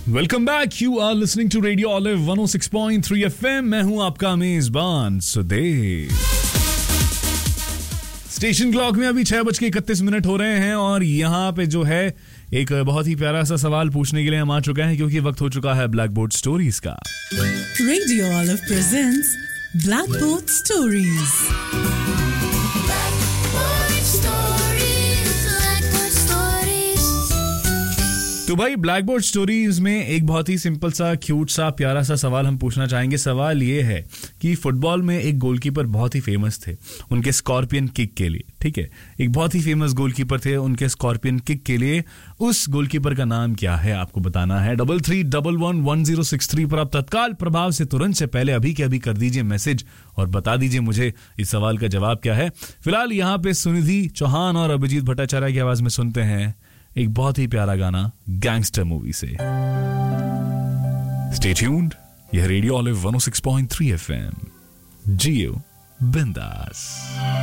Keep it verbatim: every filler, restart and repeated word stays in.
Welcome back. You are listening to radio olive one O six point three FM. मैं हूं आपका मेजबान Sudev. Station clock में अभी छह बज के इकतीस मिनट हो रहे हैं और यहाँ पे जो है एक बहुत ही प्यारा सा सवाल पूछने के लिए हम आ चुके हैं क्योंकि वक्त हो चुका है ब्लैक बोर्ड स्टोरीज का. Radio olive presents black board stories. तो भाई ब्लैक बोर्ड स्टोरीज में एक बहुत ही सिंपल सा क्यूट सा प्यारा सा सवाल हम पूछना चाहेंगे. सवाल ये है कि फुटबॉल में एक गोलकीपर बहुत ही फेमस थे उनके स्कॉर्पियन किक के लिए. ठीक है, एक बहुत ही फेमस गोलकीपर थे उनके स्कॉर्पियन किक के लिए. उस गोलकीपर का नाम क्या है आपको बताना है. Double three double one one zero six three पर आप तत्काल प्रभाव से तुरंत से पहले अभी के अभी कर दीजिए मैसेज और बता दीजिए मुझे इस सवाल का जवाब क्या है. फिलहाल यहाँ पे सुनिधि चौहान और अभिजीत भट्टाचार्य की आवाज में सुनते हैं एक बहुत ही प्यारा गाना गैंगस्टर मूवी से. Stay tuned. यह रेडियो ऑलिव वन ओ सिक्स पॉइंट थ्री एफएम. जियो बिंदास.